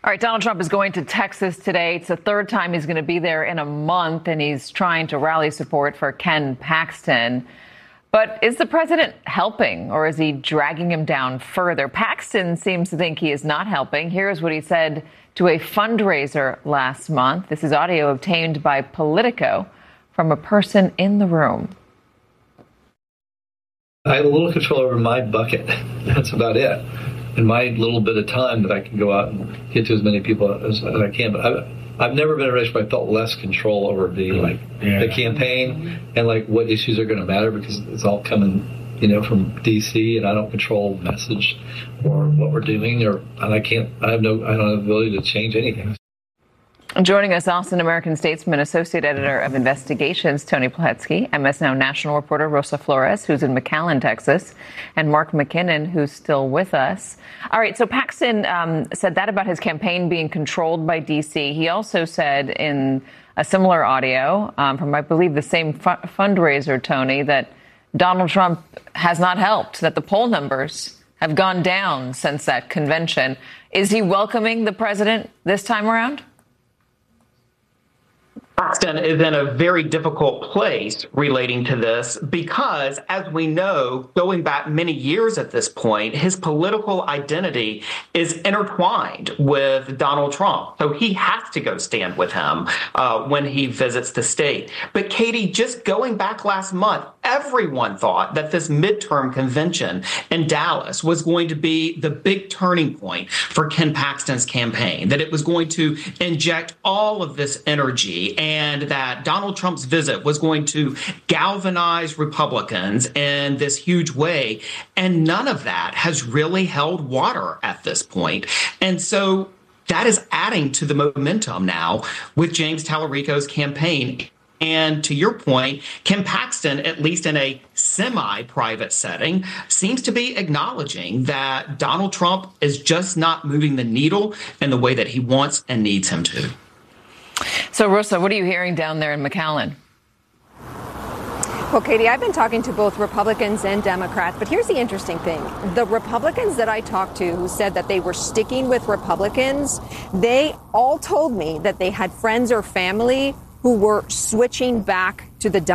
All right, Donald Trump is going to Texas today. It's the third time he's going to be there in a month, and he's trying to rally support for Ken Paxton. But is the president helping, or is he dragging him down further? Paxton seems to think he is not helping. Here's what he said to a fundraiser last month. This is audio obtained by Politico from a person in the room. I have a little control over my bucket. That's about it. In my little bit of time that I can go out and get to as many people as I can. But I've never been in a race where I felt less control over the campaign and what issues are going to matter, because it's all coming, from D.C. and I don't control the message or what we're doing, I don't have the ability to change anything. Joining us, Austin American Statesman Associate Editor of Investigations, Tony Pletsky, MS Now national reporter Rosa Flores, who's in McAllen, Texas, and Mark McKinnon, who's still with us. All right, so Paxton said that about his campaign being controlled by D.C. He also said in a similar audio from, I believe, the same fundraiser, Tony, that Donald Trump has not helped, that the poll numbers have gone down since that convention. Is he welcoming the president this time around? Paxton is in a very difficult place relating to this because, as we know, going back many years at this point, his political identity is intertwined with Donald Trump. So he has to go stand with him when he visits the state. But Katie, just going back last month, everyone thought that this midterm convention in Dallas was going to be the big turning point for Ken Paxton's campaign, that it was going to inject all of this energy, and that Donald Trump's visit was going to galvanize Republicans in this huge way. And none of that has really held water at this point. And so that is adding to the momentum now with James Tallarico's campaign. And to your point, Ken Paxton, at least in a semi-private setting, seems to be acknowledging that Donald Trump is just not moving the needle in the way that he wants and needs him to. So, Rosa, what are you hearing down there in McAllen? Well, Katie, I've been talking to both Republicans and Democrats, but here's the interesting thing. The Republicans that I talked to who said that they were sticking with Republicans, they all told me that they had friends or family who were switching back to the